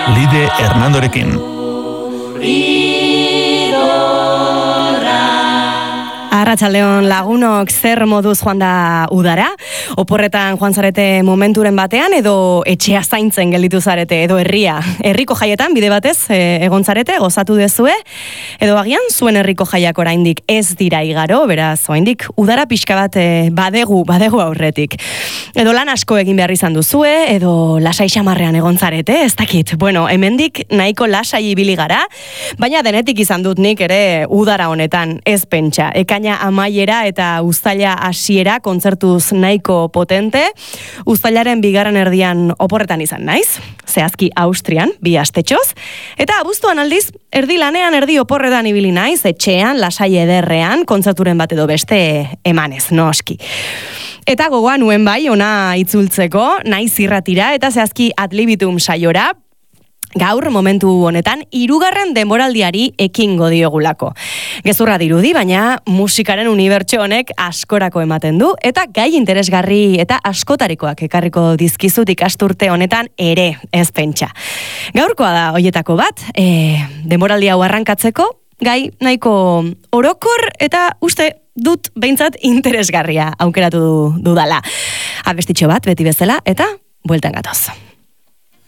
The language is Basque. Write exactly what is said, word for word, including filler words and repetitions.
Lide Hernandorekin. Arratsaldeon lagunok, zer moduz joan da udara? Oporretan joan zarete momenturen batean edo etxea zaintzen gelditu zarete edo herria? Herriko jaietan bide batez e, egon zarete, gozatu dezue? Edo agian zuen herriko jaiak oraindik ez dira igaro, beraz oraindik udara pixka bat e, badegu, badegu aurretik. Edo lan asko egin behar izan duzue, edo lasai xamarrean egon zarete, ez dakit. Bueno, hemendik nahiko lasai ibili gara, baina denetik izan dut nik ere udara honetan ez pentsa. Ekaina amaiera eta uztaila hasiera kontzertuz nahiko potente. Uztailaren bigarren erdian oporretan izan naiz, zehazki Austrian, bi astetxoz. Eta abuztuan aldiz, erdi lanean erdi oporretan ibili naiz, etxean, lasai ederrean, kontzerturen bat edo beste emanez, noski. Eta gogoan nuen bai, ona itzultzeko, naiz irratira, eta zehazki Adlibitum saiora, gaur momentu honetan hirugarren denboraldiari ekingo diogulako. Gezurra dirudi, baina musikaren unibertso honek askorako ematen du eta gai interesgarri eta askotarikoak ekarriko dizkizut ikasturte honetan ere ez pentsa. Gaurkoa da hoietako bat, e, denboraldi hau arrankatzeko gai nahiko orokor eta uste dut behintzat interesgarria aukeratu dudala. Abestitxo bat beti bezala eta bueltan gatoz.